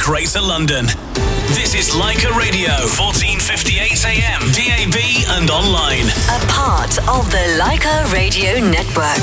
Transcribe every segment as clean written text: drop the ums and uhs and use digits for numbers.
Greater London. This is Leica Radio, 1458 AM, DAB and online. A part of the Leica Radio Network.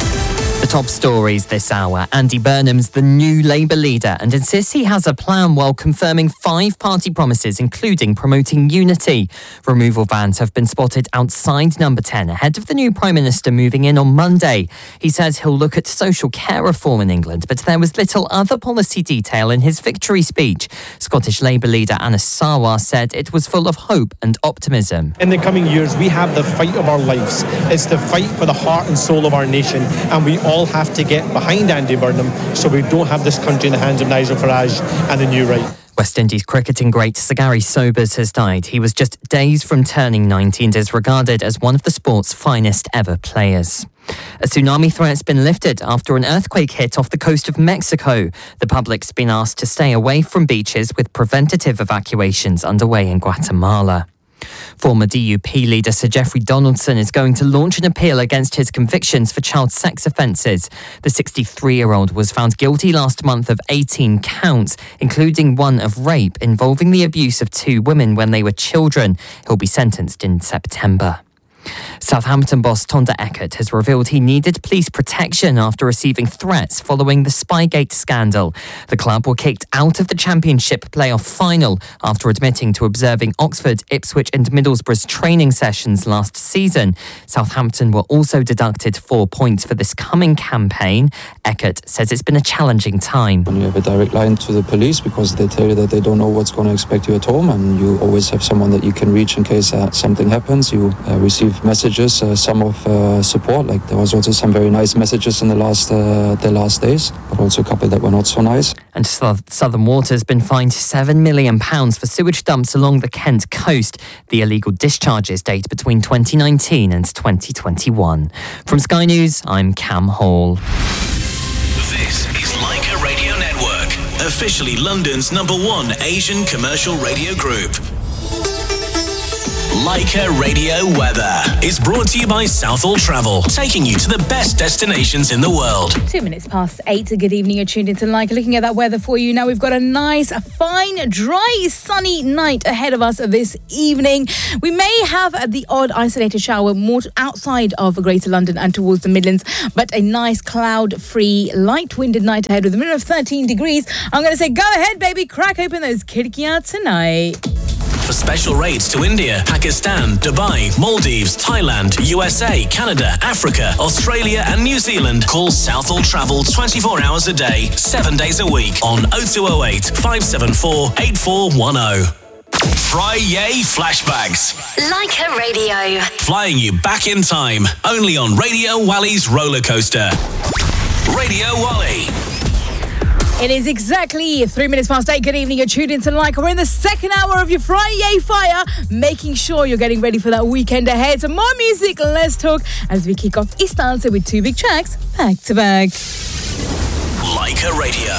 The top stories this hour. Andy Burnham's the new Labour leader and insists he has a plan while confirming 5 party promises, including promoting unity. Removal vans have been spotted outside Number 10 ahead of the new Prime Minister moving in on Monday. He says he'll look at social care reform in England, but there was little other policy detail in his victory speech. Scottish Labour leader Anas Sarwar said it was full of hope and optimism. In the coming years, we have the fight of our lives. It's the fight for the heart and soul of our nation, and we all have to get behind Andy Burnham so we don't have this country in the hands of Nigel Farage and the new right. West Indies cricketing great Sir Gary Sobers has died. He was just days from turning 90 and is regarded as one of the sport's finest ever players. A tsunami threat's been lifted after an earthquake hit off the coast of Mexico. The public's been asked to stay away from beaches with preventative evacuations underway in Guatemala. Former DUP leader Sir Geoffrey Donaldson is going to launch an appeal against his convictions for child sex offences. The 63-year-old was found guilty last month of 18 counts, including one of rape involving the abuse of 2 women when they were children. He'll be sentenced in September. Southampton boss Tonda Eckert has revealed he needed police protection after receiving threats following the Spygate scandal. The club were kicked out of the Championship playoff final after admitting to observing Oxford, Ipswich and Middlesbrough's training sessions last season. Southampton were also deducted 4 points for this coming campaign. Eckert says it's been a challenging time. When you have a direct line to the police because they tell you that they don't know what's going to expect you at home, and you always have someone that you can reach in case something happens. You receive messages, some of support, like there was also some very nice messages in the last days, but also a couple that were not so nice. And Southern Water has been fined £7 million for sewage dumps along the Kent coast. The illegal discharges date between 2019 and 2021. From Sky News, I'm Cam Hall. This is Leica Radio Network, officially London's #1 Asian commercial radio group. Leica Radio Weather is brought to you by Southall Travel, taking you to the best destinations in the world. 2 minutes past 8. Good evening. You're tuned into Leica. Looking at that weather for you now. We've got a nice, fine, dry, sunny night ahead of us this evening. We may have the odd isolated shower more outside of Greater London and towards the Midlands, but a nice cloud-free, light-winded night ahead with a minimum of 13 degrees. I'm going to say, go ahead, baby. Crack open those khidkiyan tonight. For special rates to India, Pakistan, Dubai, Maldives, Thailand, USA, Canada, Africa, Australia and New Zealand, call Southall Travel 24 hours a day, 7 days a week on 0208 574 8410. Friday Flashbacks. Leica Radio. Flying you back in time, only on Radio Wally's roller coaster. Radio Wally. It is exactly 3 minutes past 8. Good evening. You're tuned into Leica. We're in the second hour of your Friday Fire, making sure you're getting ready for that weekend ahead. So more music, less talk, as we kick off East Answer with 2 big tracks back to back. Leica Radio.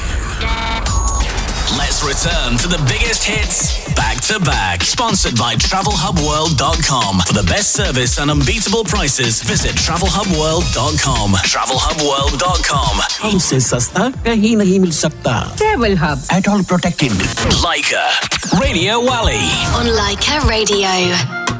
Let's return to the biggest hits back to back. Sponsored by TravelHubWorld.com. For the best service and unbeatable prices, visit TravelHubWorld.com. TravelHubWorld.com. हमसे सस्ता कहीं नहीं मिल सकता. Travel Hub. At all protected. Leica Radio Wally on Leica Radio.